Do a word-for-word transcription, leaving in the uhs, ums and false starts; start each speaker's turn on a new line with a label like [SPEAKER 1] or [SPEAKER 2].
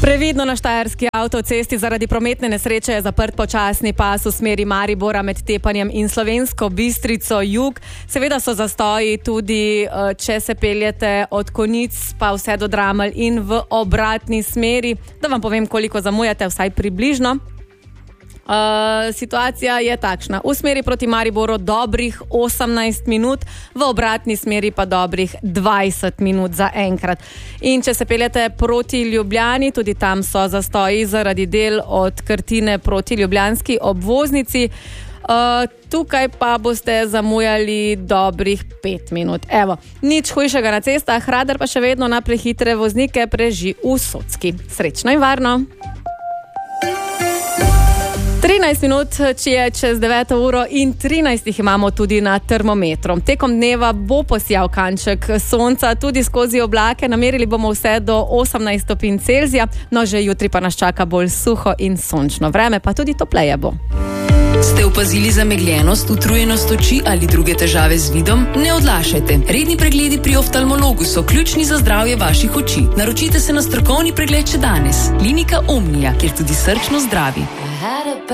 [SPEAKER 1] Previdno na štajerski avtocesti zaradi prometne nesreče je zaprt počasni pas v smeri Maribora med Tepanjem in Slovensko Bistrico jug. Seveda so zastoji tudi, če se peljete od Konjic pa vse do Dramelj in v obratni smeri. Da vam povem, koliko zamujate, vsaj približno. Uh, situacija je takšna. V smeri proti Mariboru dobrih osemnajst minut, v obratni smeri pa dobrih dvajset minut za enkrat. In če se peljete proti Ljubljani, tudi tam so zastoji zaradi del od Krtine proti ljubljanski obvoznici. Uh, tukaj pa boste zamujali dobrih pet minut. Evo, nič hujšega na cestah, radar pa še vedno na prehitre voznike preži v Socki. Srečno in varno! trinajst minut, če je čez deveto uro in trinajst jih imamo tudi na termometru. Tekom dneva bo posijal kanček sonca, tudi skozi oblake, namerili bomo vse do osemnajst stopinj Celzija, no že jutri pa nas čaka bolj suho in sončno vreme, pa tudi topleje bo.
[SPEAKER 2] Ste opazili zamegljenost, utrujenost oči ali druge težave z vidom? Ne odlašajte. Redni pregledi pri oftalmologu so ključni za zdravje vaših oči. Naročite se na strokovni pregled še danes. Klinika Omnija, kjer tudi srčno zdravi. Aha.